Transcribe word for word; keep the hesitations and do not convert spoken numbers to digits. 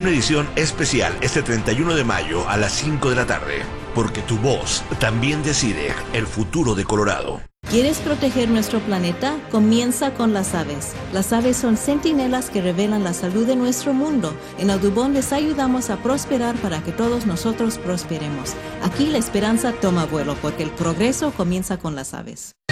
una edición especial este treinta y uno de mayo a las cinco de la tarde, porque tu voz también decide el futuro de Colorado. ¿Quieres proteger nuestro planeta? Comienza con las aves. Las aves son centinelas que revelan la salud de nuestro mundo. En Audubon les ayudamos a prosperar para que todos nosotros prosperemos. Aquí la esperanza toma vuelo porque el progreso comienza con las aves.